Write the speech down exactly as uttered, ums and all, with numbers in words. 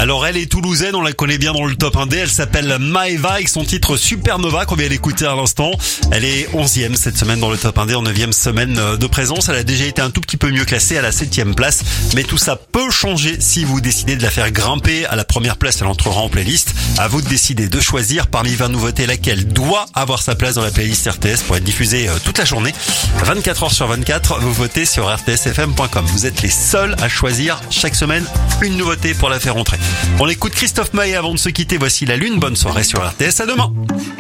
Alors elle est toulousaine, on la connaît bien dans le top un D, elle s'appelle Maeva avec son titre Supernova qu'on vient d'écouter à l'instant. Elle est onzième cette semaine dans le top un D, en neuvième semaine de présence. Elle a déjà été un tout petit peu mieux classée à la septième place, mais tout ça peut changer si vous décidez de la faire grimper à la première place. Elle entrera en playlist. À vous de décider de choisir parmi vingt nouveautés laquelle doit avoir sa place dans la playlist R T S pour être diffusée toute la journée. vingt-quatre heures sur vingt-quatre, vous votez sur r t s f m point com. Vous êtes les seuls à choisir chaque semaine une nouveauté pour la faire entrer. On écoute Christophe Maé avant de se quitter. Voici La Lune. Bonne soirée sur R T S. À demain.